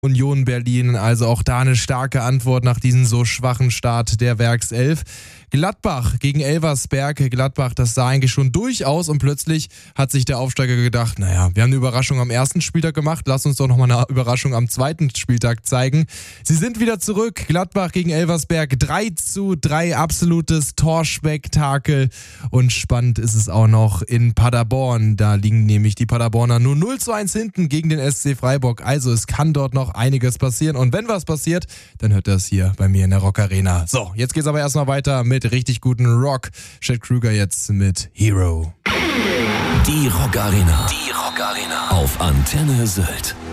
Union Berlin, also auch da eine starke Antwort nach diesem so schwachen Start der Werkself. Gladbach gegen Elversberg. Gladbach, das sah eigentlich schon durch aus und plötzlich hat sich der Aufsteiger gedacht, naja, wir haben eine Überraschung am ersten Spieltag gemacht, lass uns doch nochmal eine Überraschung am zweiten Spieltag zeigen. Sie sind wieder zurück, Gladbach gegen Elversberg, 3:3, absolutes Torspektakel und spannend ist es auch noch in Paderborn. Da liegen nämlich die Paderborner nur 0:1 hinten gegen den SC Freiburg, also es kann dort noch einiges passieren und wenn was passiert, dann hört das hier bei mir in der Rock Arena. So, jetzt geht's aber erstmal weiter mit richtig guten Rock. Chad Krüger jetzt mit Hero. Die Rock Arena. Die Rock Arena. Auf Antenne Sylt.